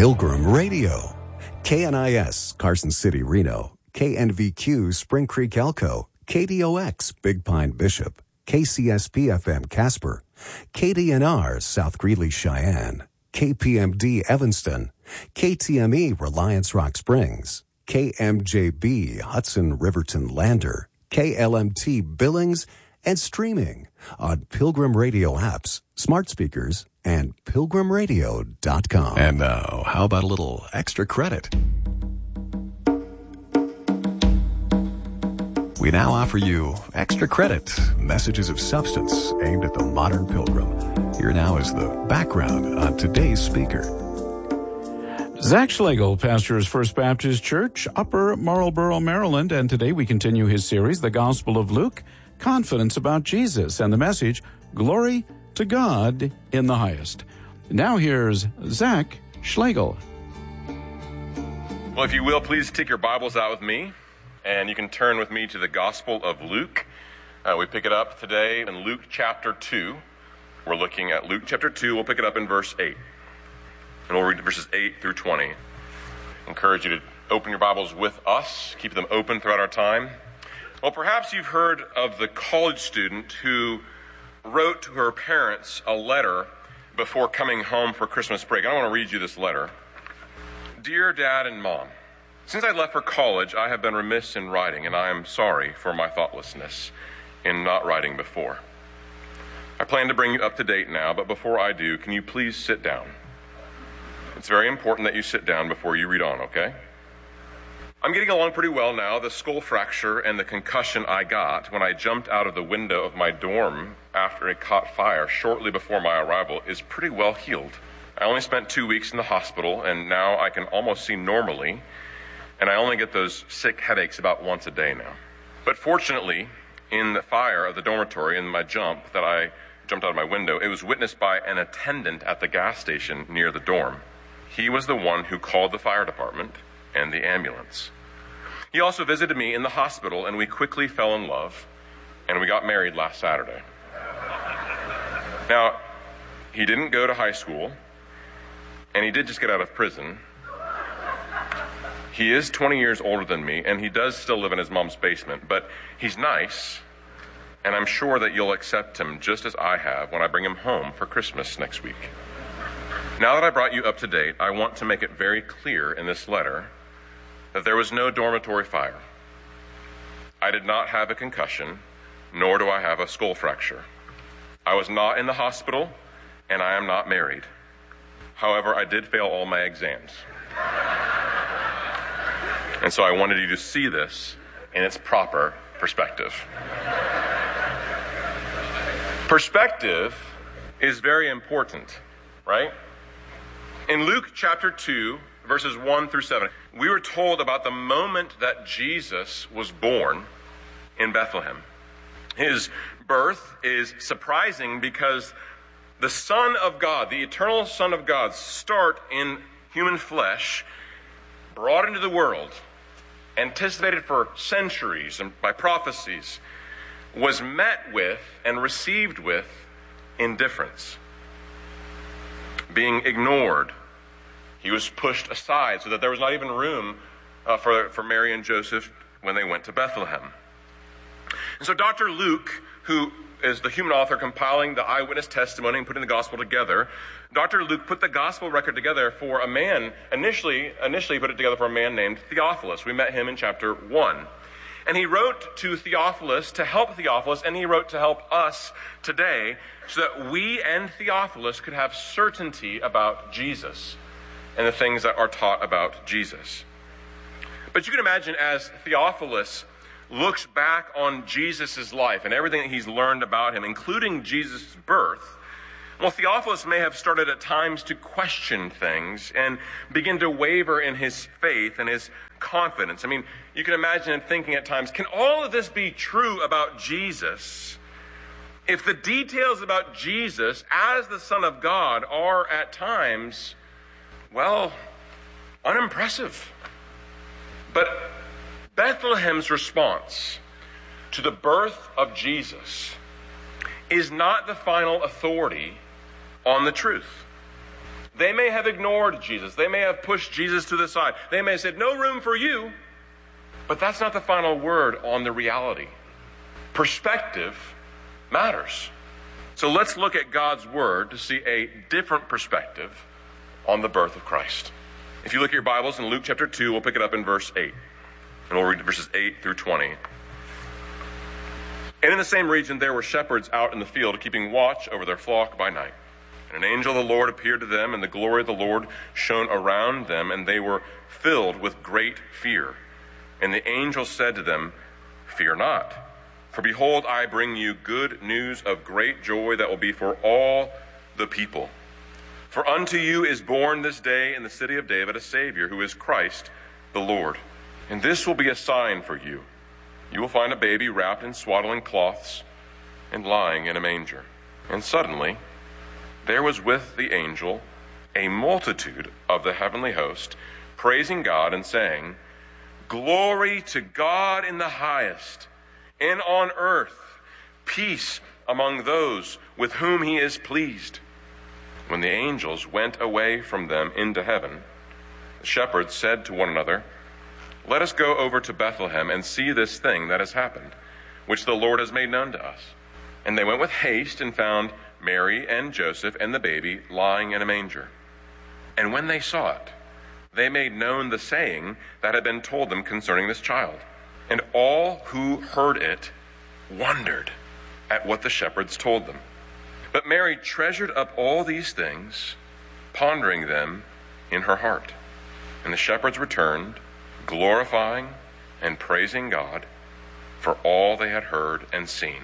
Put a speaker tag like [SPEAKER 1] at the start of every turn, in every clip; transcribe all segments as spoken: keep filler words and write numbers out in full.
[SPEAKER 1] Pilgrim Radio. K N I S, Carson City, Reno. K N V Q, Spring Creek, Elko. K D O X, Big Pine, Bishop. K C S P F M, Casper. K D N R, South Greeley, Cheyenne. K P M D, Evanston. K T M E, Reliance Rock Springs. K M J B, Hudson, Riverton, Lander. K L M T, Billings, and streaming on Pilgrim Radio apps, smart speakers, and pilgrim radio dot com. And now, how about a little extra credit? We now offer you Extra Credit, messages of substance aimed at the modern pilgrim. Here now is the background on today's speaker.
[SPEAKER 2] Zach Schlegel pastors First Baptist Church, Upper Marlboro, Maryland, and today we continue his series, The Gospel of Luke, Confidence About Jesus, and the message, Glory to God in the Highest. Now here's Zach Schlegel.
[SPEAKER 3] Well, if you will, please take your Bibles out with me, and you can turn with me to the Gospel of Luke. Uh, we pick it up today in Luke chapter two. We're looking at Luke chapter two. We'll pick it up in verse eight. And we'll read verses eight through twenty. I encourage you to open your Bibles with us. Keep them open throughout our time. Well, perhaps you've heard of the college student who wrote to her parents a letter before coming home for Christmas break. I want to read you this letter. Dear Dad and Mom, since I left for college, I have been remiss in writing, and I am sorry for my thoughtlessness in not writing before. I plan to bring you up to date now, but before I do, can you please sit down? It's very important that you sit down before you read on, okay? I'm getting along pretty well now. The skull fracture and the concussion I got when I jumped out of the window of my dorm after it caught fire shortly before my arrival is pretty well healed. I only spent two weeks in the hospital, and now I can almost see normally, and I only get those sick headaches about once a day now. But fortunately, in the fire of the dormitory and my jump that I jumped out of my window, it was witnessed by an attendant at the gas station near the dorm. He was the one who called the fire department and the ambulance. He also visited me in the hospital, and we quickly fell in love, and we got married last Saturday. Now, he didn't go to high school, and he did just get out of prison. He is twenty years older than me, and he does still live in his mom's basement, but he's nice, and I'm sure that you'll accept him just as I have when I bring him home for Christmas next week. Now that I brought you up to date, I want to make it very clear in this letter that there was no dormitory fire. I did not have a concussion, nor do I have a skull fracture. I was not in the hospital, and I am not married. However, I did fail all my exams. And so I wanted you to see this in its proper perspective. Perspective is very important, right? In Luke chapter two, verses one through seven, we were told about the moment that Jesus was born in Bethlehem. His birth is surprising because the Son of God, the eternal Son of God, start in human flesh, brought into the world, anticipated for centuries and by prophecies, was met with and received with indifference, being ignored. He was pushed aside so that there was not even room uh, for, for Mary and Joseph when they went to Bethlehem. And so Doctor Luke, who is the human author compiling the eyewitness testimony and putting the gospel together, Doctor Luke put the gospel record together for a man, initially, initially put it together for a man named Theophilus. We met him in chapter one. And he wrote to Theophilus to help Theophilus, and he wrote to help us today so that we and Theophilus could have certainty about Jesus and the things that are taught about Jesus. But you can imagine as Theophilus looks back on Jesus' life and everything that he's learned about him, including Jesus' birth, well, Theophilus may have started at times to question things and begin to waver in his faith and his confidence. I mean, you can imagine him thinking at times, can all of this be true about Jesus if the details about Jesus as the Son of God are at times, well, unimpressive? But Bethlehem's response to the birth of Jesus is not the final authority on the truth. They may have ignored Jesus. They may have pushed Jesus to the side. They may have said, no room for you. But that's not the final word on the reality. Perspective matters. So let's look at God's word to see a different perspective on the birth of Christ. If you look at your Bibles in Luke chapter two, we'll pick it up in verse eight. And we'll read verses eight through twenty. And in the same region there were shepherds out in the field, keeping watch over their flock by night. And an angel of the Lord appeared to them, and the glory of the Lord shone around them, and they were filled with great fear. And the angel said to them, fear not, for behold, I bring you good news of great joy that will be for all the people. For unto you is born this day in the city of David a Savior, who is Christ the Lord. And this will be a sign for you. You will find a baby wrapped in swaddling cloths and lying in a manger. And suddenly there was with the angel a multitude of the heavenly host, praising God and saying, glory to God in the highest, and on earth peace among those with whom he is pleased. When the angels went away from them into heaven, the shepherds said to one another, let us go over to Bethlehem and see this thing that has happened, which the Lord has made known to us. And they went with haste and found Mary and Joseph and the baby lying in a manger. And when they saw it, they made known the saying that had been told them concerning this child. And all who heard it wondered at what the shepherds told them. But Mary treasured up all these things, pondering them in her heart. And the shepherds returned, glorifying and praising God for all they had heard and seen,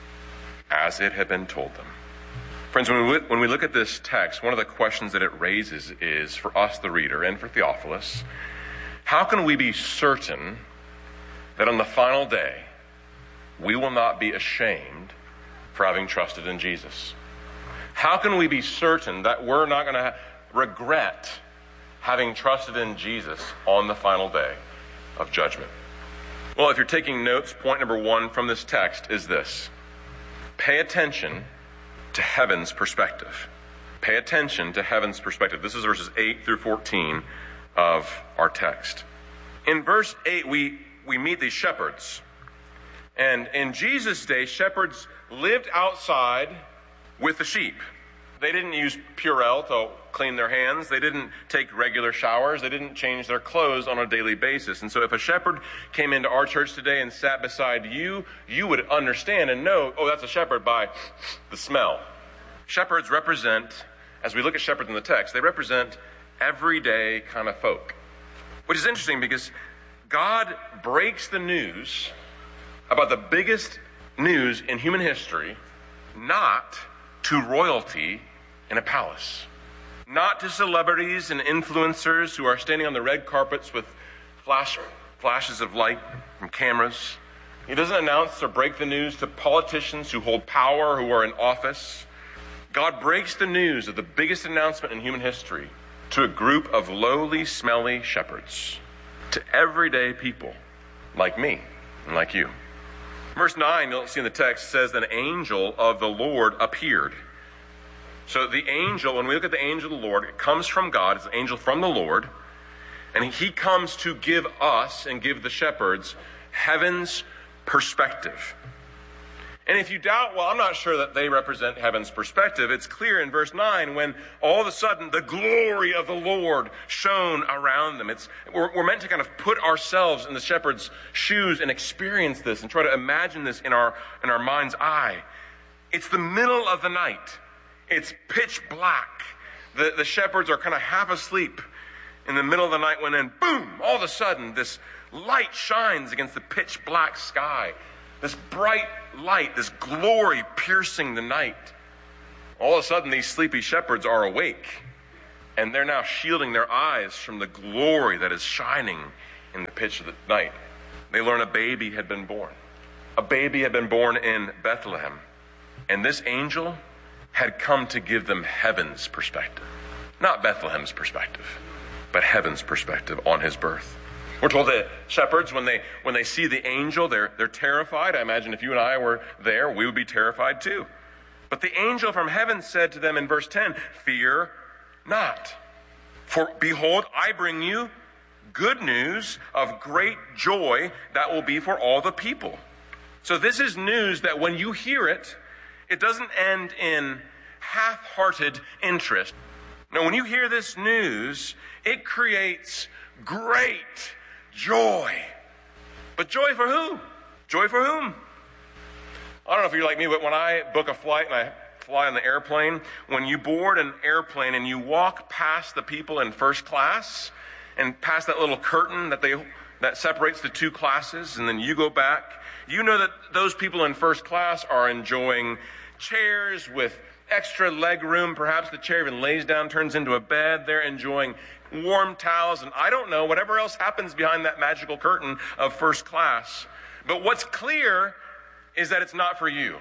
[SPEAKER 3] as it had been told them. Friends, when we, when we look at this text, one of the questions that it raises is, for us, the reader, and for Theophilus, how can we be certain that on the final day, we will not be ashamed for having trusted in Jesus? How can we be certain that we're not going to regret having trusted in Jesus on the final day of judgment? Well, if you're taking notes, point number one from this text is this: pay attention to heaven's perspective. Pay attention to heaven's perspective. This is verses eight through fourteen of our text. In verse eight, we, we meet these shepherds. And in Jesus' day, shepherds lived outside with the sheep. They didn't use Purell to clean their hands. They didn't take regular showers. They didn't change their clothes on a daily basis. And so if a shepherd came into our church today and sat beside you, you would understand and know, oh, that's a shepherd by the smell. Shepherds represent, as we look at shepherds in the text, they represent everyday kind of folk. Which is interesting because God breaks the news about the biggest news in human history, not to royalty in a palace, not to celebrities and influencers who are standing on the red carpets with flash, flashes of light from cameras. He doesn't announce or break the news to politicians who hold power, who are in office. God breaks the news of the biggest announcement in human history to a group of lowly, smelly shepherds, to everyday people like me and like you. Verse nine, you'll see in the text, says that an angel of the Lord appeared. So the angel, when we look at the angel of the Lord, it comes from God. It's an angel from the Lord. And he comes to give us and give the shepherds heaven's perspective. And if you doubt, well, I'm not sure that they represent heaven's perspective, it's clear in verse nine when all of a sudden the glory of the Lord shone around them. It's, we're, we're meant to kind of put ourselves in the shepherd's shoes and experience this and try to imagine this in our, in our mind's eye. It's the middle of the night. It's pitch black. The, the shepherds are kind of half asleep in the middle of the night when then, boom, all of a sudden this light shines against the pitch black sky. This bright light, this glory piercing the night. All of a sudden, these sleepy shepherds are awake, and they're now shielding their eyes from the glory that is shining in the pitch of the night. They learn a baby had been born. A baby had been born in Bethlehem, and this angel had come to give them heaven's perspective. Not Bethlehem's perspective, but heaven's perspective on his birth. We're told that shepherds, when they when they see the angel, they're they're terrified. I imagine if you and I were there, we would be terrified too. But the angel from heaven said to them in verse ten, "Fear not. For behold, I bring you good news of great joy that will be for all the people. So this is news that when you hear it, it doesn't end in half-hearted interest. Now, when you hear this news, it creates great joy. But joy for who? Joy for whom? I don't know if you're like me, but when I book a flight and I fly on the airplane, when you board an airplane and you walk past the people in first class and past that little curtain that they that separates the two classes, and then you go back, you know that those people in first class are enjoying chairs with extra leg room. Perhaps the chair even lays down, turns into a bed. They're enjoying warm towels, and I don't know, whatever else happens behind that magical curtain of first class. But what's clear is that it's not for you.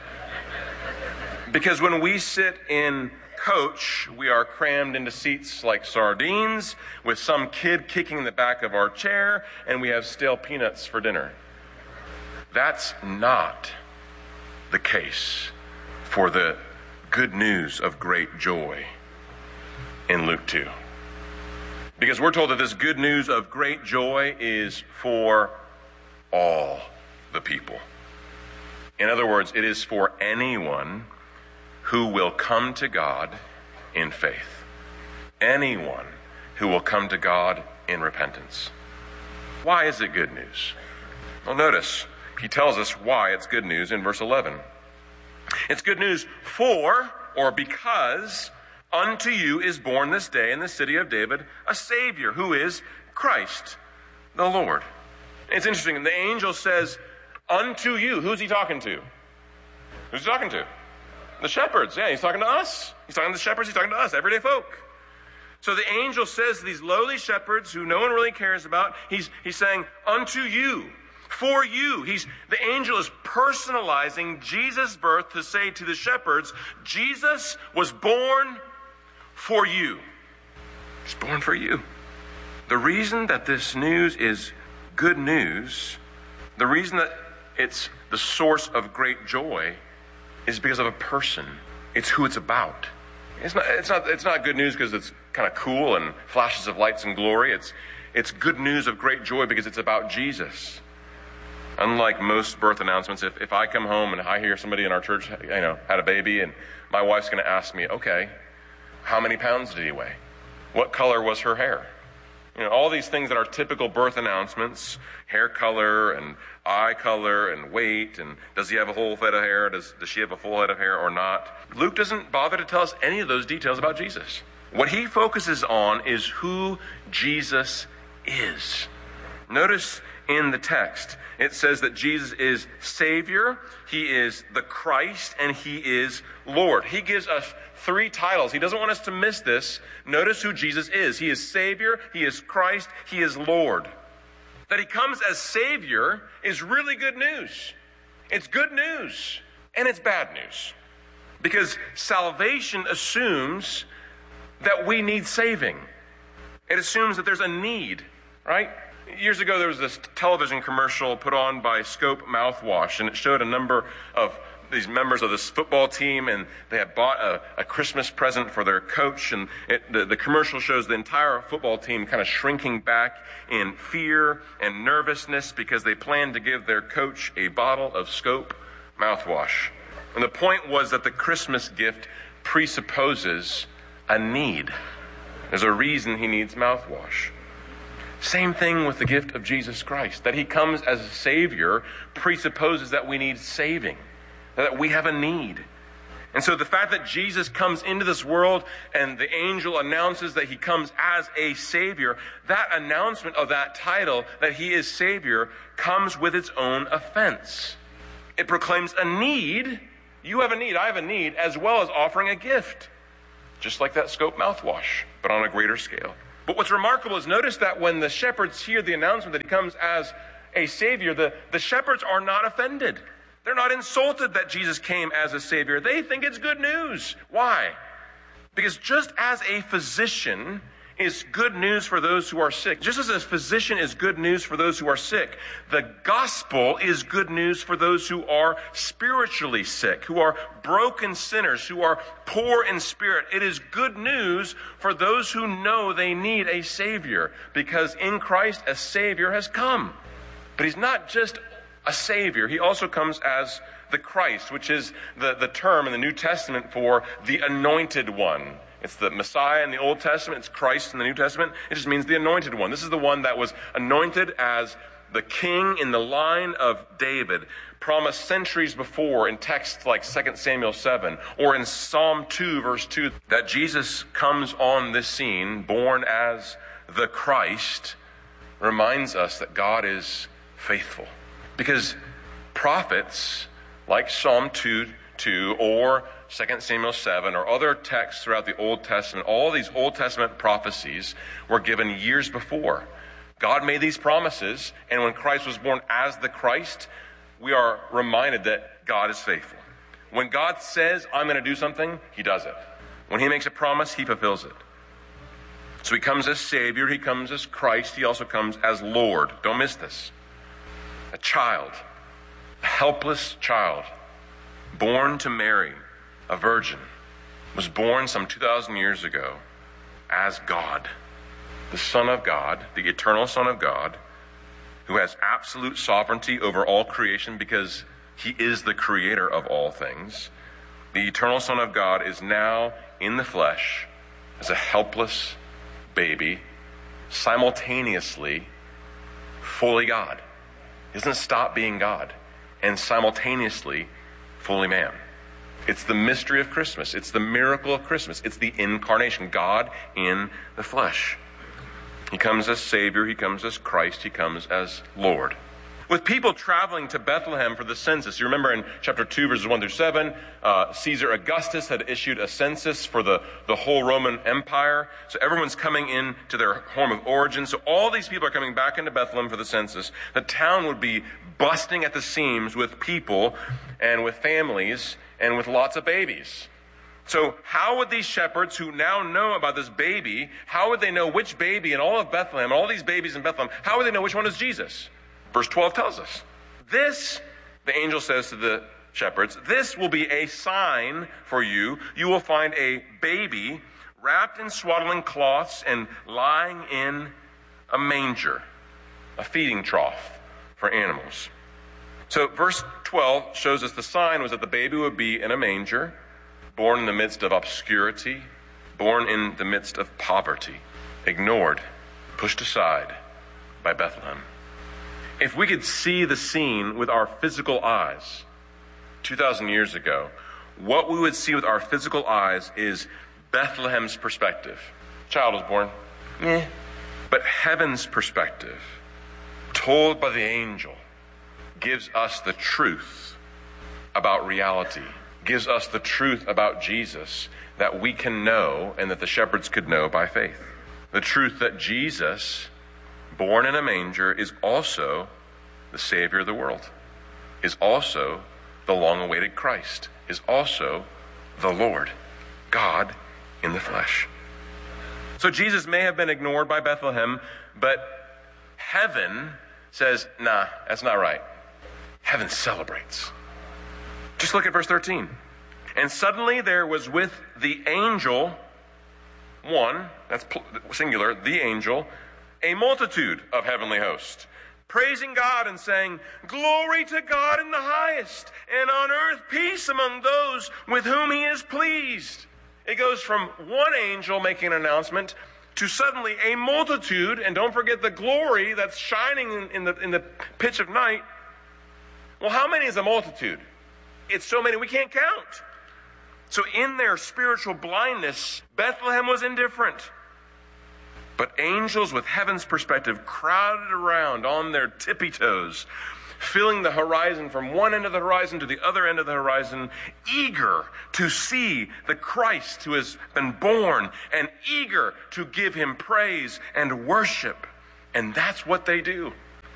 [SPEAKER 3] Because when we sit in coach, we are crammed into seats like sardines with some kid kicking the back of our chair, and we have stale peanuts for dinner. That's not the case for the good news of great joy in Luke two. Because we're told that this good news of great joy is for all the people. In other words, it is for anyone who will come to God in faith. Anyone who will come to God in repentance. Why is it good news? Well, notice, he tells us why it's good news in verse eleven. It's good news for, or because, unto you is born this day in the city of David a Savior, who is Christ the Lord. It's interesting, the angel says, unto you. Who's he talking to? Who's he talking to? The shepherds. Yeah, he's talking to us. He's talking to the shepherds, he's talking to us, everyday folk. So the angel says to these lowly shepherds who no one really cares about, he's, he's saying, unto you. For you. He's, the angel is personalizing Jesus' birth to say to the shepherds, Jesus was born for you. He's born for you. The reason that this news is good news, the reason that it's the source of great joy, is because of a person. It's who it's about. It's not, it's not, it's not good news because it's kind of cool and flashes of lights and glory. It's, it's good news of great joy because it's about Jesus. Unlike most birth announcements, if, if I come home and I hear somebody in our church, you know, had a baby, and my wife's going to ask me, okay, how many pounds did he weigh? What color was her hair? You know, all these things that are typical birth announcements, hair color and eye color and weight, and does he have a whole head of hair? Does, does she have a full head of hair or not? Luke doesn't bother to tell us any of those details about Jesus. What he focuses on is who Jesus is. Notice in the text, it says that Jesus is Savior, he is the Christ, and he is Lord. He gives us three titles. He doesn't want us to miss this. Notice who Jesus is. He is Savior, he is Christ, he is Lord. That he comes as Savior is really good news. It's good news, and it's bad news. Because salvation assumes that we need saving. It assumes that there's a need, right? Years ago, there was this television commercial put on by Scope mouthwash, and it showed a number of these members of this football team, and they had bought a, a Christmas present for their coach, and it, the, the commercial shows the entire football team kind of shrinking back in fear and nervousness because they planned to give their coach a bottle of Scope mouthwash. And the point was that the Christmas gift presupposes a need. There's a reason he needs mouthwash. Same thing with the gift of Jesus Christ. That he comes as a Savior presupposes that we need saving, that we have a need. And so the fact that Jesus comes into this world and the angel announces that he comes as a Savior, that announcement of that title, that he is Savior, comes with its own offense. It proclaims a need. You have a need, I have a need, as well as offering a gift. Just like that Scope mouthwash, but on a greater scale. But what's remarkable is notice that when the shepherds hear the announcement that he comes as a Savior, the, the shepherds are not offended. They're not insulted that Jesus came as a Savior. They think it's good news. Why? Because just as a physician is good news for those who are sick. Just as a physician is good news for those who are sick, the gospel is good news for those who are spiritually sick, who are broken sinners, who are poor in spirit. It is good news for those who know they need a Savior, because in Christ a Savior has come. But he's not just a Savior. He also comes as the Christ, which is the, the term in the New Testament for the anointed one. It's the Messiah in the Old Testament. It's Christ in the New Testament. It just means the anointed one. This is the one that was anointed as the king in the line of David, promised centuries before in texts like Second Samuel seven, or in Psalm two, verse two, that Jesus comes on this scene, born as the Christ, reminds us that God is faithful. Because prophets like Psalm two, two, or Second Samuel seven, or other texts throughout the Old Testament, all these Old Testament prophecies were given years before. God made these promises, and when Christ was born as the Christ, we are reminded that God is faithful. When God says, I'm going to do something, he does it. When he makes a promise, he fulfills it. So he comes as Savior, he comes as Christ, he also comes as Lord. Don't miss this. A child, a helpless child, born to Mary, a virgin, was born some two thousand years ago as God, the Son of God, the eternal Son of God, who has absolute sovereignty over all creation because he is the creator of all things. The eternal Son of God is now in the flesh as a helpless baby, simultaneously fully God. He doesn't stop being God, and simultaneously fully man. It's the mystery of Christmas. It's the miracle of Christmas. It's the incarnation, God in the flesh. He comes as Savior, he comes as Christ, he comes as Lord. With people traveling to Bethlehem for the census, you remember in chapter two, verses one through seven, uh, Caesar Augustus had issued a census for the, the whole Roman Empire. So everyone's coming in to their home of origin. So all these people are coming back into Bethlehem for the census. The town would be busting at the seams with people and with families and with lots of babies. So how would these shepherds who now know about this baby, how would they know which baby in all of Bethlehem, all these babies in Bethlehem, how would they know which one is Jesus? Verse twelve tells us, this, the angel says to the shepherds, this will be a sign for you. You will find a baby wrapped in swaddling cloths and lying in a manger, a feeding trough for animals. So verse twelve shows us the sign was that the baby would be in a manger, born in the midst of obscurity, born in the midst of poverty, ignored, pushed aside by Bethlehem. If we could see the scene with our physical eyes two thousand years ago, what we would see with our physical eyes is Bethlehem's perspective. Child was born. Eh. But heaven's perspective, told by the angel, gives us the truth about reality, gives us the truth about Jesus that we can know and that the shepherds could know by faith. The truth that Jesus, born in a manger, is also the Savior of the world, is also the long-awaited Christ, is also the Lord, God in the flesh. So Jesus may have been ignored by Bethlehem, but heaven says, nah, that's not right. Heaven celebrates. Just look at verse thirteen. And suddenly there was with the angel, one, that's singular, the angel, a multitude of heavenly hosts, praising God and saying, glory to God in the highest, and on earth peace among those with whom he is pleased. It goes from one angel making an announcement to suddenly a multitude, and don't forget the glory that's shining in, in, the, in the pitch of night. Well, how many is a multitude? It's so many we can't count. So in their spiritual blindness, Bethlehem was indifferent. But angels with heaven's perspective crowded around on their tippy toes, filling the horizon from one end of the horizon to the other end of the horizon, eager to see the Christ who has been born and eager to give him praise and worship. And that's what they do.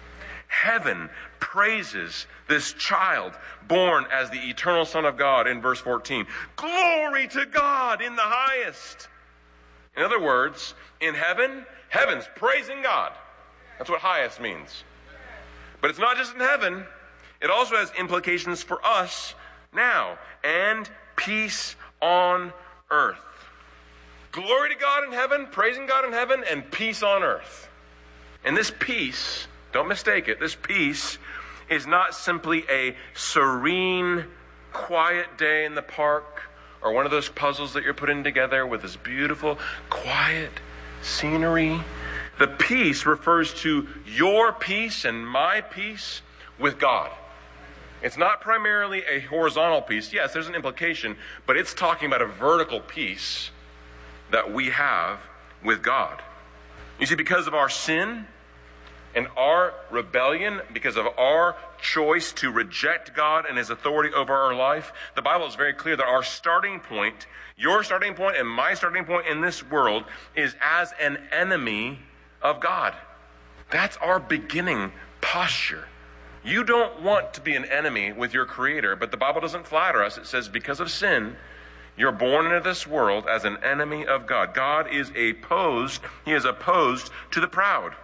[SPEAKER 3] Heaven praises this child born as the eternal Son of God in verse fourteen. Glory to God in the highest. In other words, in heaven, heaven's praising God. That's what highest means. But it's not just in heaven. It also has implications for us now. And peace on earth. Glory to God in heaven, praising God in heaven, and peace on earth. And this peace, don't mistake it, this peace is not simply a serene, quiet day in the park or one of those puzzles that you're putting together with this beautiful, quiet scenery. The peace refers to your peace and my peace with God. It's not primarily a horizontal peace. Yes, there's an implication, but it's talking about a vertical peace that we have with God. You see, because of our sin and our rebellion, because of our choice to reject God and his authority over our life, the Bible is very clear that our starting point, your starting point and my starting point in this world, is as an enemy of God. That's our beginning posture. You don't want to be an enemy with your Creator, but the Bible doesn't flatter us. It says because of sin, you're born into this world as an enemy of God. God is opposed, he is opposed to the proud.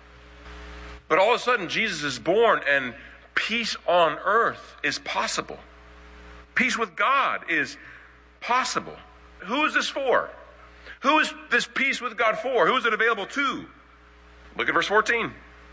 [SPEAKER 3] But all of a sudden, Jesus is born and peace on earth is possible. Peace with God is possible. Who is this for? Who is this peace with God for? Who is it available to? Look at verse fourteen.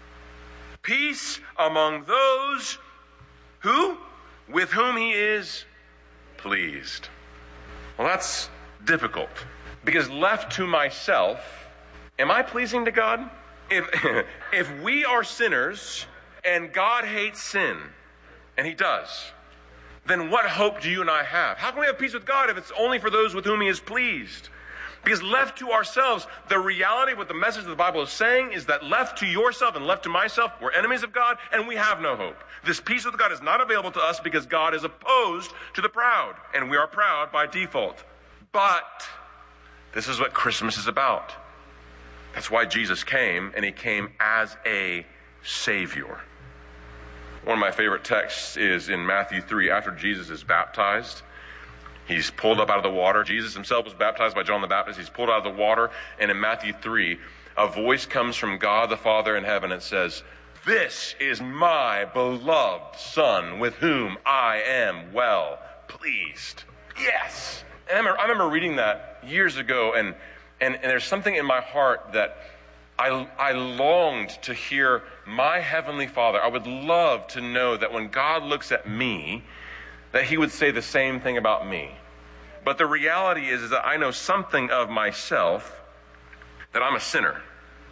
[SPEAKER 3] Peace among those who, with whom he is pleased. Well, that's difficult because left to myself, am I pleasing to God? If, if we are sinners and God hates sin, and he does, then what hope do you and I have? How can we have peace with God if it's only for those with whom he is pleased? Because left to ourselves, the reality of what the message of the Bible is saying is that left to yourself and left to myself, we're enemies of God and we have no hope. This peace with God is not available to us because God is opposed to the proud, and we are proud by default. But this is what Christmas is about. That's why Jesus came, and he came as a Savior. One of my favorite texts is in Matthew three, after Jesus is baptized. He's pulled up out of the water. Jesus himself was baptized by John the Baptist. He's pulled out of the water. And in Matthew three, a voice comes from God the Father in heaven and says, "This is my beloved Son with whom I am well pleased." Yes. And I remember, I remember reading that years ago, and, and, and there's something in my heart that I, I longed to hear my Heavenly Father. I would love to know that when God looks at me, that he would say the same thing about me. But the reality is, is that I know something of myself, that I'm a sinner.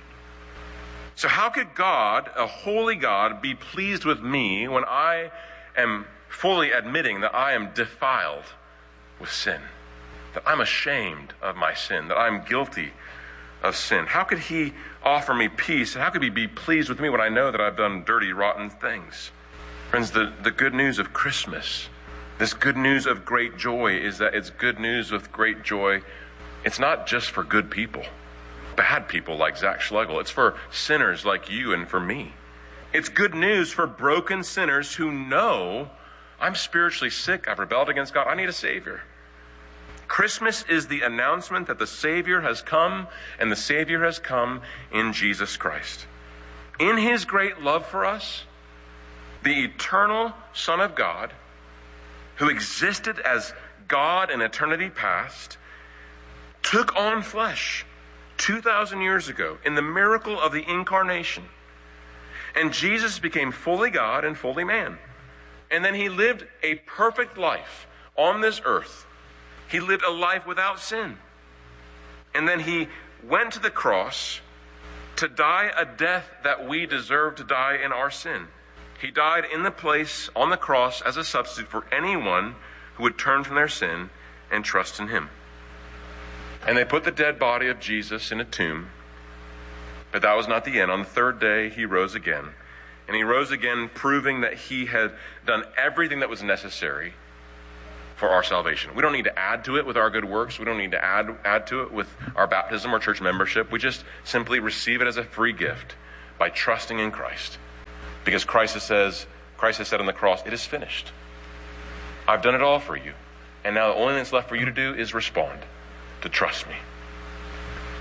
[SPEAKER 3] So how could God, a holy God, be pleased with me when I am fully admitting that I am defiled with sin? That I'm ashamed of my sin, that I'm guilty of sin. How could he offer me peace? And how could he be pleased with me when I know that I've done dirty, rotten things? Friends, the, the good news of Christmas, this good news of great joy, is that it's good news with great joy. It's not just for good people, bad people like Zach Schlegel. It's for sinners like you and for me. It's good news for broken sinners who know I'm spiritually sick, I've rebelled against God, I need a Savior. Christmas is the announcement that the Savior has come, and the Savior has come in Jesus Christ. In his great love for us, the eternal Son of God, who existed as God in eternity past, took on flesh two thousand years ago in the miracle of the incarnation. And Jesus became fully God and fully man. And then he lived a perfect life on this earth. He lived a life without sin. And then he went to the cross to die a death that we deserve to die in our sin. He died in the place on the cross as a substitute for anyone who would turn from their sin and trust in him. And they put the dead body of Jesus in a tomb. But that was not the end. On the third day, he rose again. And he rose again, proving that he had done everything that was necessary for our salvation. We don't need to add to it with our good works. We don't need to add add to it with our baptism or church membership. We just simply receive it as a free gift by trusting in Christ. Because Christ says, Christ has said on the cross, "It is finished. I've done it all for you. And now the only thing that's left for you to do is respond, to trust me."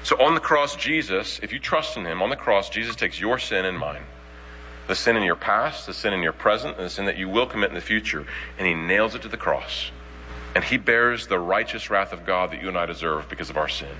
[SPEAKER 3] So on the cross, Jesus, if you trust in him, on the cross, Jesus takes your sin and mine. The sin in your past, the sin in your present, and the sin that you will commit in the future. And he nails it to the cross. And he bears the righteous wrath of God that you and I deserve because of our sin.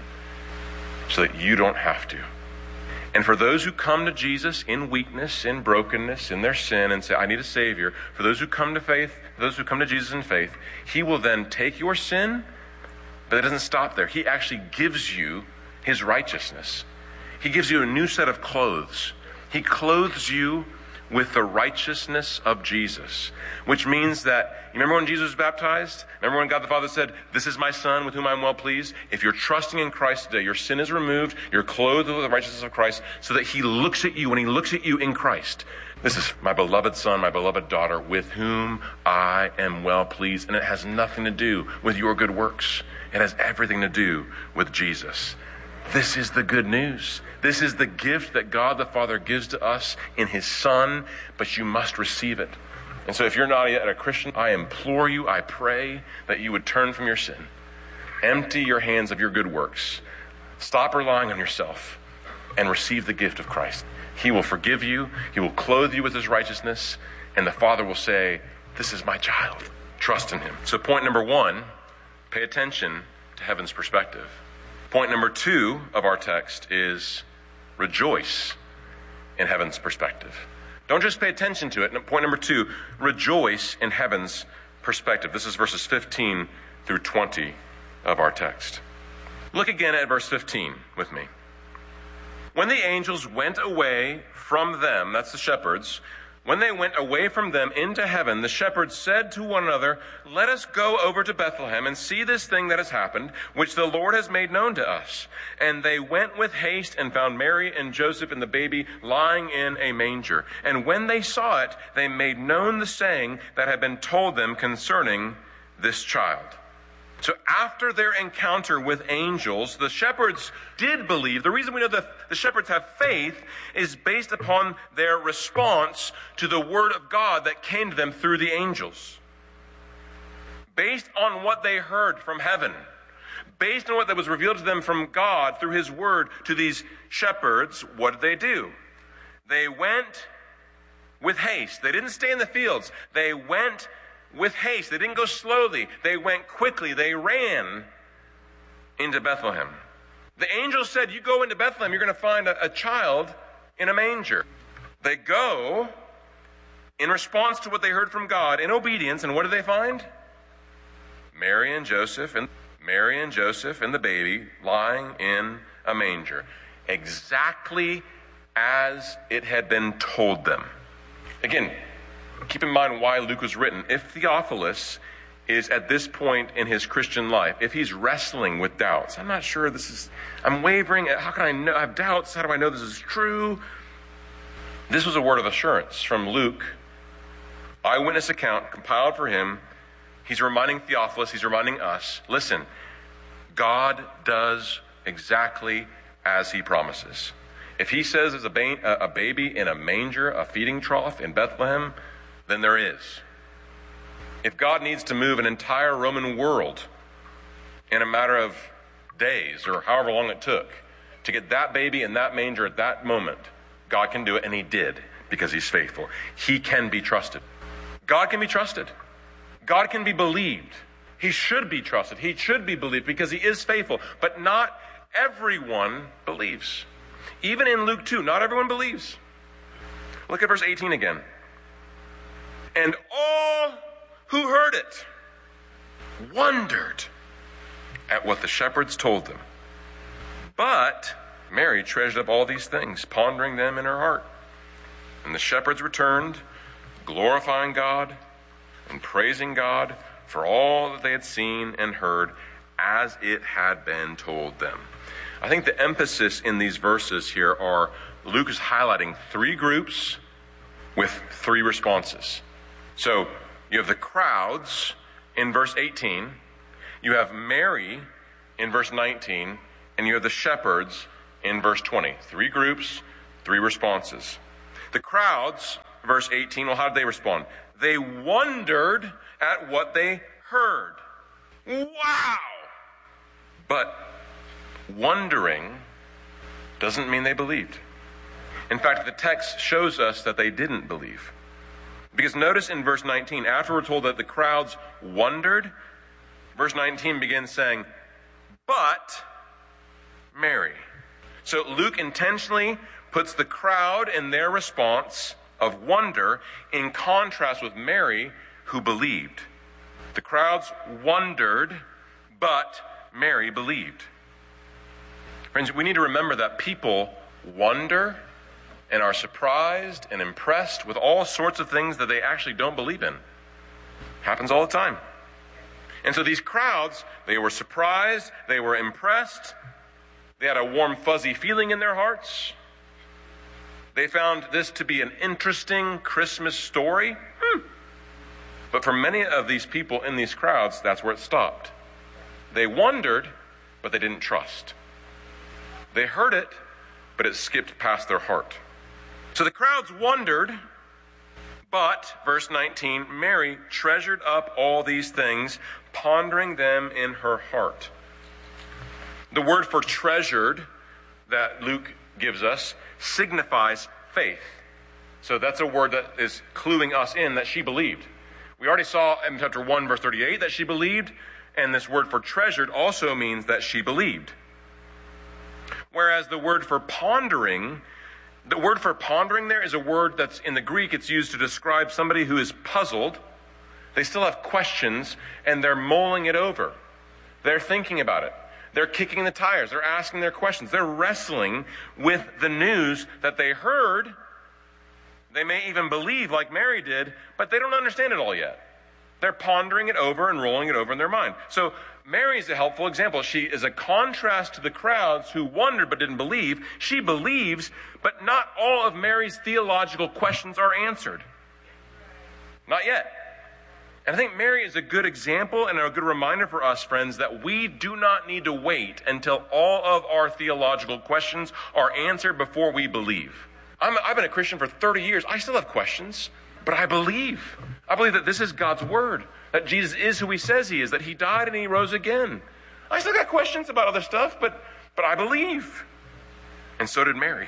[SPEAKER 3] So that you don't have to. And for those who come to Jesus in weakness, in brokenness, in their sin, and say, I need a Savior, for those who come to faith, for those who come to Jesus in faith, he will then take your sin, but it doesn't stop there. He actually gives you his righteousness. He gives you a new set of clothes. He clothes you with the righteousness of Jesus, which means that, you remember when Jesus was baptized? Remember when God the Father said, this is my Son with whom I am well pleased? If you're trusting in Christ today, your sin is removed, you're clothed with the righteousness of Christ, so that he looks at you, when he looks at you in Christ, this is my beloved son, my beloved daughter, with whom I am well pleased. And it has nothing to do with your good works. It has everything to do with Jesus. This is the good news. This is the gift that God the Father gives to us in his Son, but you must receive it. And so if you're not yet a Christian, I implore you, I pray that you would turn from your sin. Empty your hands of your good works. Stop relying on yourself and receive the gift of Christ. He will forgive you. He will clothe you with his righteousness. And the Father will say, this is my child. Trust in him. So point number one, pay attention to heaven's perspective. Point number two of our text is rejoice in heaven's perspective. Don't just pay attention to it. Point number two, rejoice in heaven's perspective. This is verses fifteen through twenty of our text. Look again at verse fifteen with me. When the angels went away from them, that's the shepherds, when they went away from them into heaven, the shepherds said to one another, let us go over to Bethlehem and see this thing that has happened, which the Lord has made known to us. And they went with haste and found Mary and Joseph and the baby lying in a manger. And when they saw it, they made known the saying that had been told them concerning this child. So after their encounter with angels, the shepherds did believe. The reason we know that the shepherds have faith is based upon their response to the word of God that came to them through the angels. Based on what they heard from heaven, based on what that was revealed to them from God through his word to these shepherds, what did they do? They went with haste. They didn't stay in the fields. They went with haste. They didn't go slowly. They went quickly. They ran into Bethlehem. The angel said, you go into Bethlehem, you're going to find a, a child in a manger. They go in response to what they heard from God, in obedience, and what do they find? Mary and Joseph and Mary and Joseph and the baby lying in a manger. Exactly as it had been told them. Again, keep in mind why Luke was written. If Theophilus is at this point in his Christian life, if he's wrestling with doubts, I'm not sure this is, I'm wavering, how can I know, I have doubts, how do I know this is true? This was a word of assurance from Luke, eyewitness account compiled for him. He's reminding Theophilus, he's reminding us, listen, God does exactly as he promises. If he says there's a, ba- a baby in a manger, a feeding trough in Bethlehem, then there is. If God needs to move an entire Roman world in a matter of days or however long it took to get that baby in that manger at that moment, God can do it, and he did because he's faithful. He can be trusted. God can be trusted. God can be believed. He should be trusted. He should be believed because he is faithful. But not everyone believes. Even in Luke two, not everyone believes. Look at verse eighteen again. And all who heard it wondered at what the shepherds told them. But Mary treasured up all these things, pondering them in her heart. And the shepherds returned, glorifying God and praising God for all that they had seen and heard as it had been told them. I think the emphasis in these verses here are Luke is highlighting three groups with three responses. So you have the crowds in verse eighteen, you have Mary in verse nineteen, and you have the shepherds in verse twenty. Three groups, three responses. The crowds, verse eighteen, well, how did they respond? They wondered at what they heard. Wow! But wondering Doesn't mean they believed. In fact, the text shows us that they didn't believe. Because notice in verse nineteen, after we're told that the crowds wondered, verse nineteen begins saying, but Mary. So Luke intentionally puts the crowd and their response of wonder in contrast with Mary, who believed. The crowds wondered, but Mary believed. Friends, we need to remember that people wonder and are surprised and impressed with all sorts of things that they actually don't believe in. Happens all the time. And so these crowds, they were surprised, they were impressed, they had a warm, fuzzy feeling in their hearts. They found this to be an interesting Christmas story. Hmm. But for many of these people in these crowds, that's where it stopped. They wondered, but they didn't trust. They heard it, but it skipped past their heart. So the crowds wondered, but, verse nineteen, Mary treasured up all these things, pondering them in her heart. The word for treasured that Luke gives us signifies faith. So that's a word that is cluing us in that she believed. We already saw in chapter one, verse thirty-eight, that she believed, and this word for treasured also means that she believed. Whereas the word for pondering, the word for pondering there is a word that's in the Greek, it's used to describe somebody who is puzzled. They still have questions, and they're mulling it over. They're thinking about it. They're kicking the tires. They're asking their questions. They're wrestling with the news that they heard. They may even believe like Mary did, but they don't understand it all yet. They're pondering it over and rolling it over in their mind. So Mary is a helpful example. She is a contrast to the crowds who wondered but didn't believe. She believes, but not all of Mary's theological questions are answered. Not yet. And I think Mary is a good example and a good reminder for us, friends, that we do not need to wait until all of our theological questions are answered before we believe. I'm, I've been a Christian for thirty years. I still have questions, but I believe. I believe that this is God's word, that Jesus is who he says he is, that he died and he rose again. I still got questions about other stuff, but, but I believe. And so did Mary.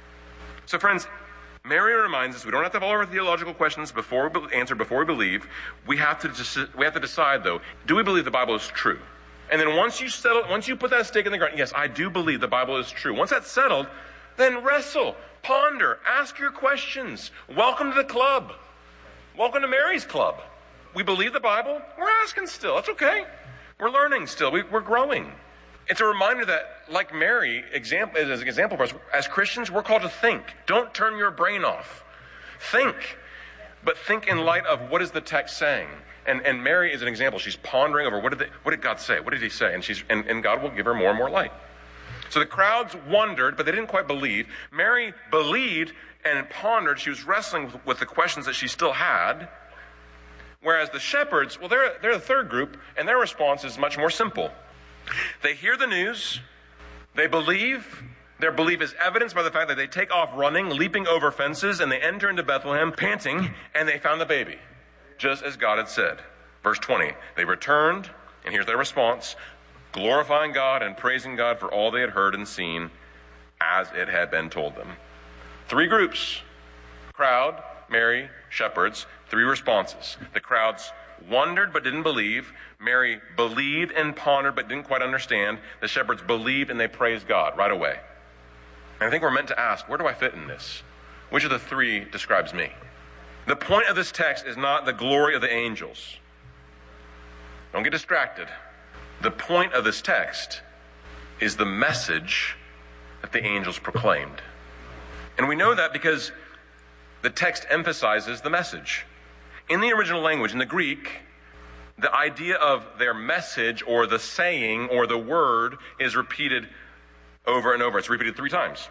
[SPEAKER 3] So friends, Mary reminds us we don't have to have all our theological questions before we be- answered before we believe. We have to just, we have to decide though, do we believe the Bible is true? And then once you settle, once you put that stake in the ground, yes, I do believe the Bible is true. Once that's settled, then wrestle, ponder, ask your questions. Welcome to the club. Welcome to Mary's club. We believe the Bible. We're asking still. That's okay. We're learning still. We, we're growing. It's a reminder that, like Mary, example, as an example for us, as Christians, we're called to think. Don't turn your brain off. Think. But think in light of what is the text saying. And, and Mary is an example. She's pondering over what did, they, what did God say? What did he say? And, she's, and, and God will give her more and more light. So the crowds wondered, but they didn't quite believe. Mary believed and pondered. She was wrestling with, with the questions that she still had. Whereas the shepherds, well, they're, they're the third group, and their response is much more simple. They hear the news, they believe, their belief is evidenced by the fact that they take off running, leaping over fences, and they enter into Bethlehem panting, and they found the baby, just as God had said. Verse twenty, they returned, and here's their response, glorifying God and praising God for all they had heard and seen as it had been told them. Three groups, crowd, Mary, shepherds, three responses. The crowds wondered but didn't believe. Mary believed and pondered but didn't quite understand. The shepherds believed and they praised God right away. And I think we're meant to ask, where do I fit in this? Which of the three describes me? The point of this text is not the glory of the angels. Don't get distracted. The point of this text is the message that the angels proclaimed. And we know that because the text emphasizes the message. In the original language, in the Greek, the idea of their message or the saying or the word is repeated over and over. It's repeated three times.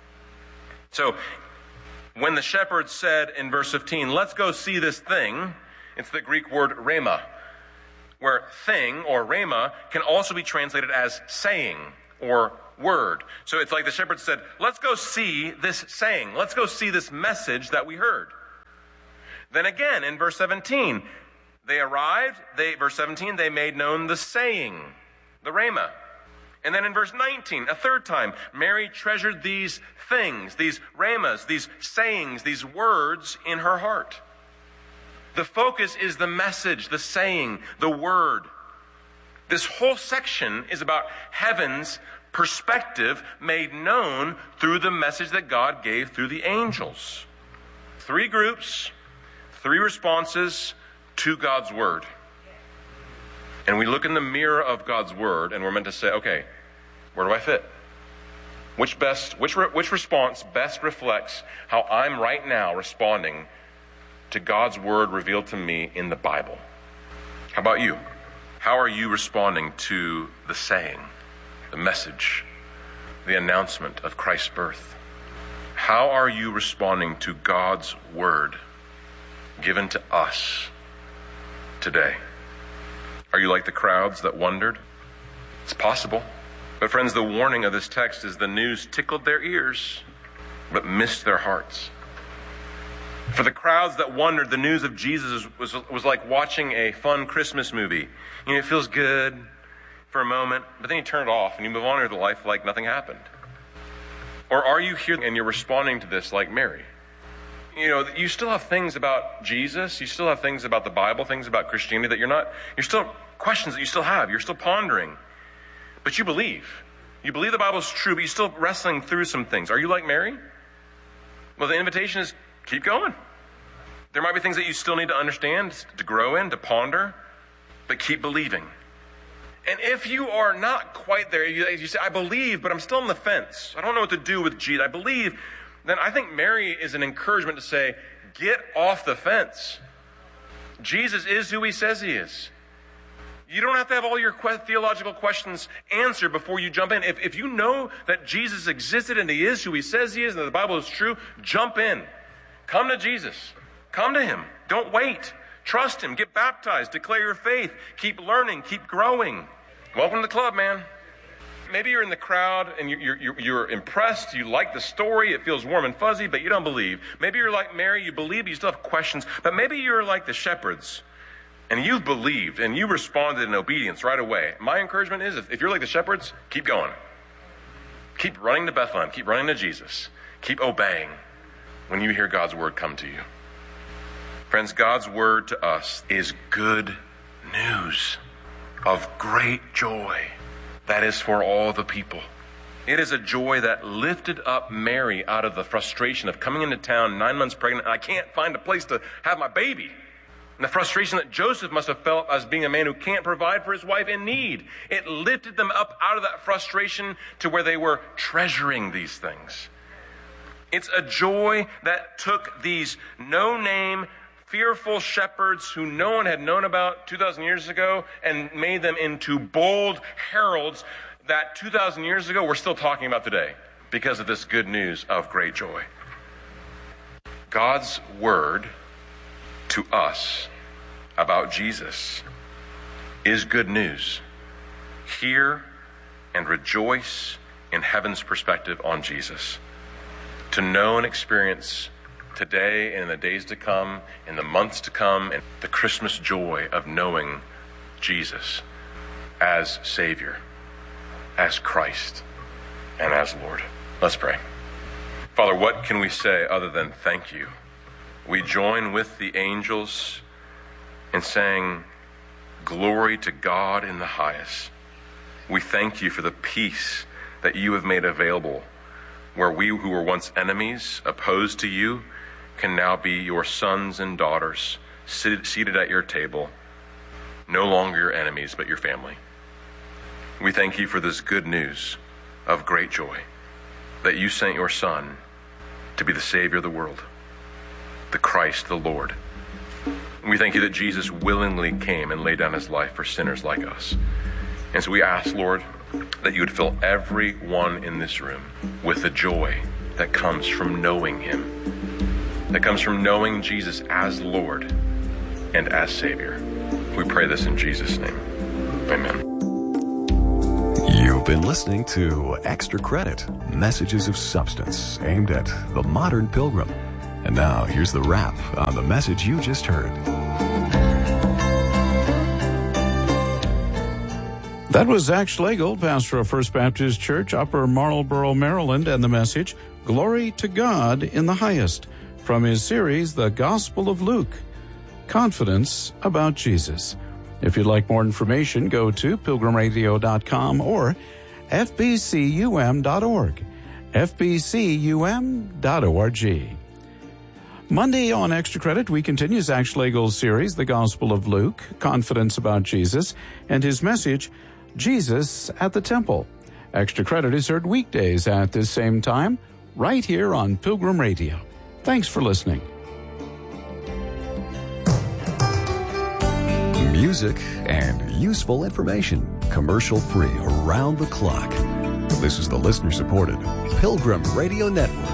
[SPEAKER 3] So when the shepherds said in verse fifteen, let's go see this thing, it's the Greek word rhema, where thing or rhema can also be translated as saying or word. So it's like the shepherds said, let's go see this saying. Let's go see this message that we heard. Then again, in verse seventeen, they arrived, they, verse seventeen, they made known the saying, the rhema. And then in verse nineteen, a third time, Mary treasured these things, these rhemas, these sayings, these words in her heart. The focus is the message, the saying, the word. This whole section is about heaven's perspective made known through the message that God gave through the angels. Three groups, three responses to God's word. And we look in the mirror of God's word and we're meant to say, okay, where do I fit? Which best, which, re, which response best reflects how I'm right now responding to God's word revealed to me in the Bible? How about you? How are you responding to the saying, the message, the announcement of Christ's birth? How are you responding to God's word given to us today? Are you like the crowds that wondered? It's possible. But friends, the warning of this text is the news tickled their ears, but missed their hearts. For the crowds that wondered, the news of Jesus was, was like watching a fun Christmas movie. You know, it feels good for a moment, but then you turn it off and you move on with life like nothing happened. Or are you here and you're responding to this like Mary? You know, you still have things about Jesus, you still have things about the Bible, things about Christianity that you're not, you're still questions that you still have, you're still pondering. But you believe. You believe the Bible is true, but you're still wrestling through some things. Are you like Mary? Well, the invitation is keep going. There might be things that you still need to understand, to grow in, to ponder, but keep believing. And if you are not quite there, you, you say, I believe, but I'm still on the fence. I don't know what to do with Jesus. I believe. Then I think Mary is an encouragement to say, get off the fence. Jesus is who he says he is. You don't have to have all your que- theological questions answered before you jump in. If, if you know that Jesus existed and he is who he says he is and that the Bible is true, jump in. Come to Jesus. Come to him. Don't wait. Trust him. Get baptized. Declare your faith. Keep learning. Keep growing. Welcome to the club, man. Maybe you're in the crowd and you're, you're, you're impressed. You like the story. It feels warm and fuzzy, but you don't believe. Maybe you're like Mary. You believe, but you still have questions. But maybe you're like the shepherds and you've believed and you responded in obedience right away. My encouragement is if, if you're like the shepherds, keep going. Keep running to Bethlehem. Keep running to Jesus. Keep obeying when you hear God's word come to you. Friends, God's word to us is good news of great joy that is for all the people. It is a joy that lifted up Mary out of the frustration of coming into town nine months pregnant and I can't find a place to have my baby. And the frustration that Joseph must have felt as being a man who can't provide for his wife in need. It lifted them up out of that frustration to where they were treasuring these things. It's a joy that took these no-name, fearful shepherds who no one had known about two thousand years ago and made them into bold heralds that two thousand years ago we're still talking about today because of this good news of great joy. God's word to us about Jesus is good news. Hear and rejoice in heaven's perspective on Jesus. To know and experience today and in the days to come, in the months to come, and the Christmas joy of knowing Jesus as Savior, as Christ, and as Lord. Let's pray. Father, what can we say other than thank you? We join with the angels in saying, glory to God in the highest. We thank you for the peace that you have made available, where we who were once enemies, opposed to you, can now be your sons and daughters, seated at your table, no longer your enemies, but your family. We thank you for this good news of great joy, that you sent your Son to be the Savior of the world, the Christ, the Lord. We thank you that Jesus willingly came and laid down his life for sinners like us. And so we ask, Lord, that you would fill everyone in this room with the joy that comes from knowing him, that comes from knowing Jesus as Lord and as Savior. We pray this in Jesus' name. Amen.
[SPEAKER 1] You've been listening to Extra Credit, Messages of Substance, aimed at the modern pilgrim. And now here's the wrap on the message you just heard.
[SPEAKER 2] That was Zach Schlegel, pastor of First Baptist Church, Upper Marlboro, Maryland, and the message, Glory to God in the Highest, from his series, The Gospel of Luke, Confidence About Jesus. If you'd like more information, go to pilgrim radio dot com or f b c u m dot org, f b c u m dot org. Monday on Extra Credit, we continue Zach Schlegel's series, The Gospel of Luke, Confidence About Jesus, and his message, Jesus at the Temple. Extra Credit is heard weekdays at this same time, right here on Pilgrim Radio. Thanks for listening.
[SPEAKER 1] Music and useful information, commercial-free around the clock. This is the listener-supported Pilgrim Radio Network.